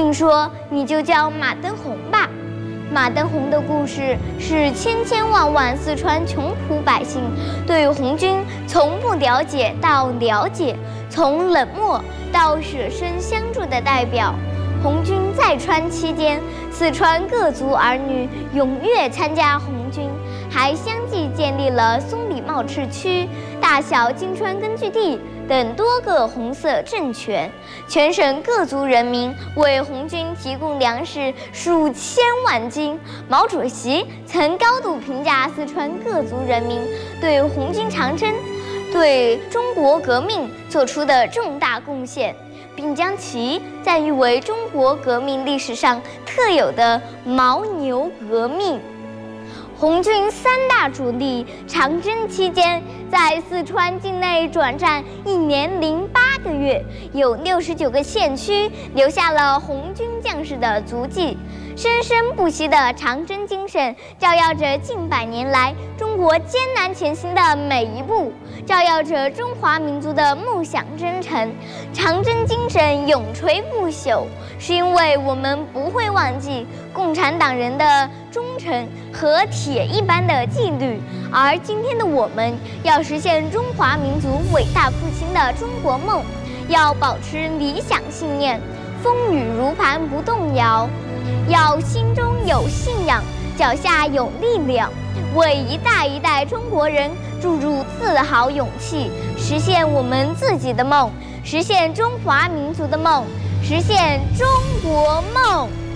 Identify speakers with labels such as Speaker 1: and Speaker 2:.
Speaker 1: 听说你就叫马登洪吧。马登洪的故事是千千万万四川穷苦百姓对红军从不了解到了解，从冷漠到舍身相助的代表。红军在川期间，四川各族儿女踊跃参加红军，还相继建立了松里茂赤区、大小金川根据地等多个红色政权。全省各族人民为红军提供粮食数千万斤。毛主席曾高度评价四川各族人民对红军长征、对中国革命做出的重大贡献，并将其赞誉为中国革命历史上特有的牦牛革命。红军三大主力长征期间在四川境内转战1年08个月，有69个县区留下了红军将士的足迹。生生不息的长征精神照耀着近百年来中国艰难前行的每一步，照耀着中华民族的梦想征程。长征精神永垂不朽，是因为我们不会忘记共产党人的忠诚和铁一般的纪律。而今天的我们要实现中华民族伟大复兴的中国梦，要保持理想信念，风雨如磐不动摇，要心中有信仰，脚下有力量，为一代一代中国人注入自豪勇气，实现我们自己的梦，实现中华民族的梦，实现中国梦。